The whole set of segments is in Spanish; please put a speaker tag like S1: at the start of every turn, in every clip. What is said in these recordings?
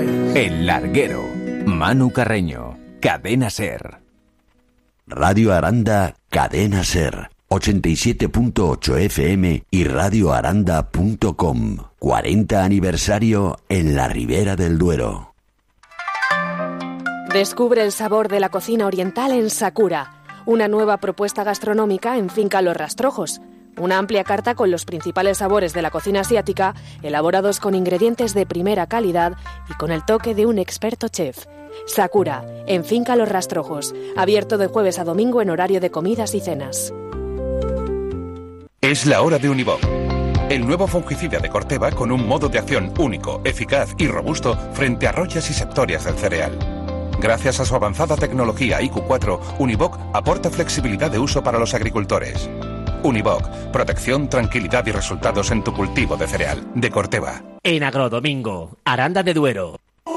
S1: El Larguero. Manu Carreño. Cadena SER.
S2: Radio Aranda, Cadena SER. 87.8 FM y radioaranda.com. 40 aniversario en la Ribera del Duero.
S3: Descubre el sabor de la cocina oriental en Sakura, una nueva propuesta gastronómica en Finca Los Rastrojos. Una amplia carta con los principales sabores de la cocina asiática, elaborados con ingredientes de primera calidad y con el toque de un experto chef. Sakura, en Finca Los Rastrojos, abierto de jueves a domingo en horario de comidas y cenas.
S4: Es la hora de Univoc, el nuevo fungicida de Corteva con un modo de acción único, eficaz y robusto frente a royas y septorias del cereal. Gracias a su avanzada tecnología IQ4, Univoc aporta flexibilidad de uso para los agricultores. Univoc, protección, tranquilidad y resultados en tu cultivo de cereal. De Corteva.
S5: En Agrodomingo, Aranda de Duero.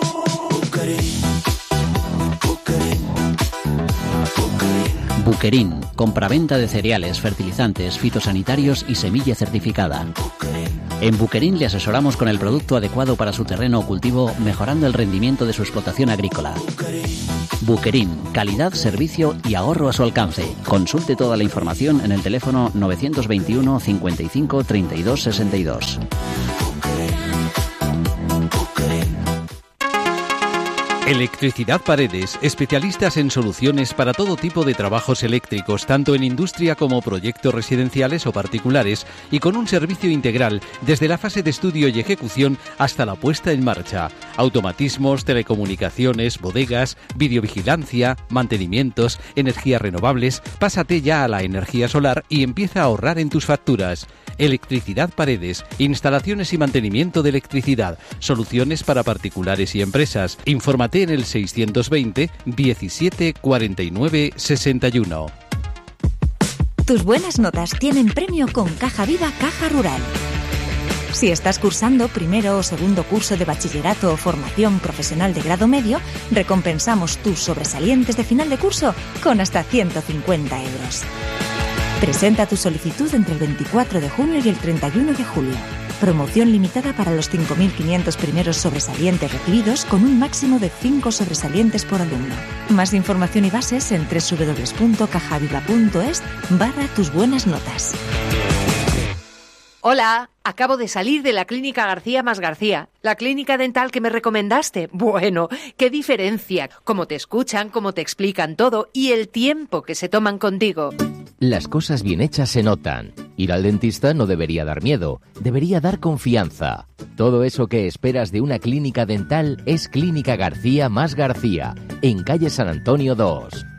S6: Buquerín, compraventa de cereales, fertilizantes, fitosanitarios y semilla certificada. En Buquerín le asesoramos con el producto adecuado para su terreno o cultivo, mejorando el rendimiento de su explotación agrícola. Buquerín, calidad, servicio y ahorro a su alcance. Consulte toda la información en el teléfono 921 55 32 62.
S7: Electricidad Paredes, especialistas en soluciones para todo tipo de trabajos eléctricos, tanto en industria como proyectos residenciales o particulares, y con un servicio integral desde la fase de estudio y ejecución hasta la puesta en marcha. Automatismos, telecomunicaciones, bodegas, videovigilancia, mantenimientos, energías renovables. Pásate ya a la energía solar y empieza a ahorrar en tus facturas. Electricidad Paredes, instalaciones y mantenimiento de electricidad, soluciones para particulares y empresas. Infórmate en el 620 17 49 61.
S8: Tus buenas notas tienen premio con Caja Viva Caja Rural. Si estás cursando primero o segundo curso de bachillerato o formación profesional de grado medio, recompensamos tus sobresalientes de final de curso con hasta 150 euros. Presenta tu solicitud entre el 24 de junio y el 31 de julio. Promoción limitada para los 5.500 primeros sobresalientes recibidos, con un máximo de 5 sobresalientes por alumno. Más información y bases en www.cajaviva.es/tus buenas notas.
S9: Hola, acabo de salir de la Clínica García más García, la clínica dental que me recomendaste. Bueno, qué diferencia, cómo te escuchan, cómo te explican todo y el tiempo que se toman contigo.
S10: Las cosas bien hechas se notan. Ir al dentista no debería dar miedo, debería dar confianza. Todo eso que esperas de una clínica dental es Clínica García más García, en calle San Antonio 2.